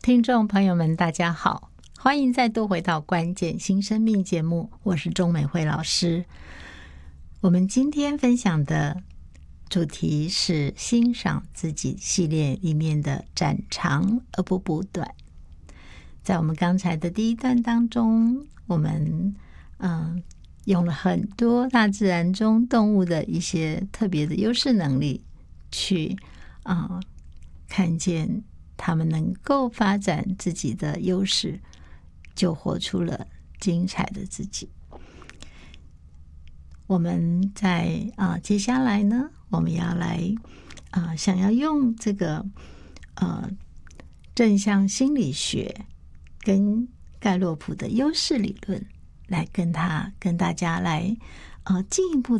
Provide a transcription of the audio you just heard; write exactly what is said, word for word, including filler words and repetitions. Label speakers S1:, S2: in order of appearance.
S1: 听众朋友们大家好，欢迎再度回到关键新生命节目，我是钟美惠老师。我们今天分享的主题是欣赏自己系列里面的展长而不补短。在我们刚才的第一段当中，我们嗯用了很多大自然中动物的一些特别的优势能力，去啊、呃、看见他们能够发展自己的优势，就活出了精彩的自己。我们在啊、呃、接下来呢，我们要来啊、呃、想要用这个呃正向心理学跟盖洛普的优势理论来跟他跟大家来呃进一步